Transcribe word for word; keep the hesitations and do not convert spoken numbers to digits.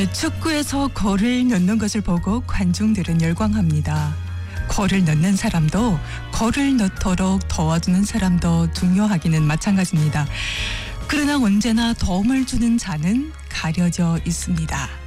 축구에서 골을 넣는 것을 보고 관중들은 열광합니다. 골을 넣는 사람도 골을 넣도록 도와주는 사람도 중요하기는 마찬가지입니다. 그러나 언제나 도움을 주는 자는 가려져 있습니다.